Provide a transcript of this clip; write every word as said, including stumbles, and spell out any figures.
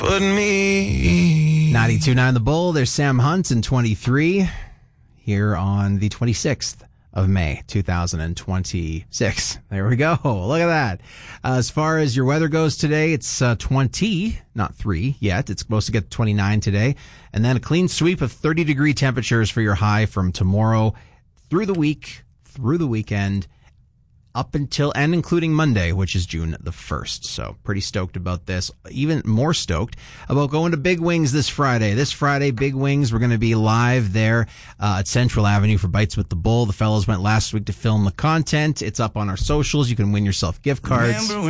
but me. ninety-two point nine The Bull. There's Sam Hunt in twenty-three here on the twenty-sixth of May, two thousand twenty-six. There we go. Look at that. Uh, as far as your weather goes today, it's uh, twenty, not three yet. It's supposed to get twenty-nine today. And then a clean sweep of thirty degree temperatures for your high from tomorrow through the week, through the weekend, up until and including Monday, which is June the first. So pretty stoked about this. Even more stoked about going to Big Wings this Friday. This Friday, Big Wings, we're going to be live there uh, at Central Avenue for Bites with the Bull. The fellows went last week to film the content. It's up on our socials. You can win yourself gift cards. Remember